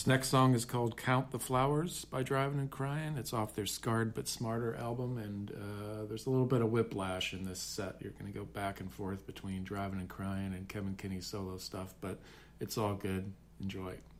This next song is called Count the Flowers by Driving and Crying. It's off their Scarred But Smarter album, and there's a little bit of whiplash in this set. You're going to go back and forth between Driving and Crying and Kevin Kinney's solo stuff, but it's all good. Enjoy.